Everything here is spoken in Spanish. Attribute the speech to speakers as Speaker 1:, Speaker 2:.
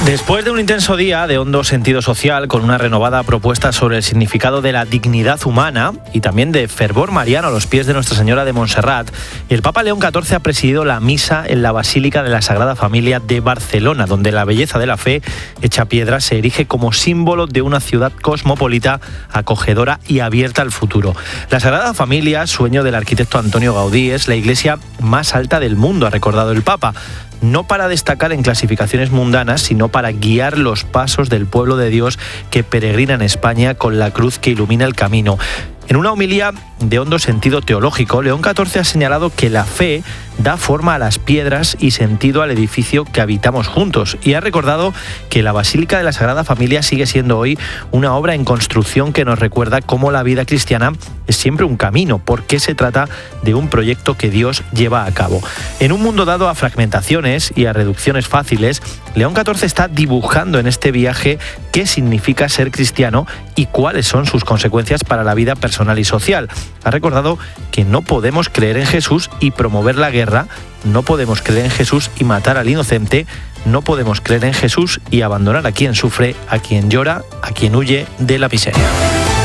Speaker 1: Después de un intenso día de hondo sentido social, con una renovada propuesta sobre el significado de la dignidad humana y también de fervor mariano a los pies de Nuestra Señora de Montserrat, el Papa León XIV ha presidido la misa en la Basílica de la Sagrada Familia de Barcelona, donde la belleza de la fe hecha piedra se erige como símbolo de una ciudad cosmopolita, acogedora y abierta al futuro. La Sagrada Familia, sueño del arquitecto Antonio Gaudí, es la iglesia más alta del mundo, ha recordado el Papa. No para destacar en clasificaciones mundanas, sino para guiar los pasos del pueblo de Dios que peregrina en España con la cruz que ilumina el camino. En una homilía de hondo sentido teológico, León XIV ha señalado que la fe da forma a las piedras y sentido al edificio que habitamos juntos, y ha recordado que la Basílica de la Sagrada Familia sigue siendo hoy una obra en construcción que nos recuerda cómo la vida cristiana es siempre un camino, porque se trata de un proyecto que Dios lleva a cabo. En un mundo dado a fragmentaciones y a reducciones fáciles, León XIV está dibujando en este viaje qué significa ser cristiano y cuáles son sus consecuencias para la vida personal y social. Ha recordado que no podemos creer en Jesús y promover la guerra, no podemos creer en Jesús y matar al inocente, no podemos creer en Jesús y abandonar a quien sufre, a quien llora, a quien huye de la miseria.